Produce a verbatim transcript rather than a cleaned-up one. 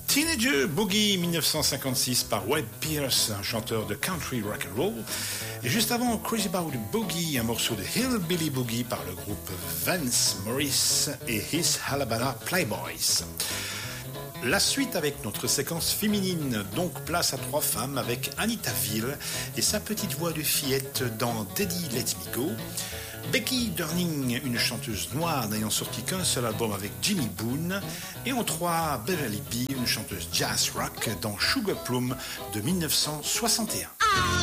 Teenager Boogie mille neuf cent cinquante-six par Webb Pierce, un chanteur de country rock and roll. Et juste avant, Crazy About Boogie, un morceau de Hillbilly Boogie par le groupe Vance Morris et His Alabama Playboys. La suite avec notre séquence féminine, donc place à trois femmes avec Anita Ville et sa petite voix de fillette dans Daddy Let Me Go. Becky Durning, une chanteuse noire n'ayant sorti qu'un seul album avec Jimmy Boone. Et en trois, Beverly B, une chanteuse jazz rock dans Sugar Plum de mille neuf cent soixante et un.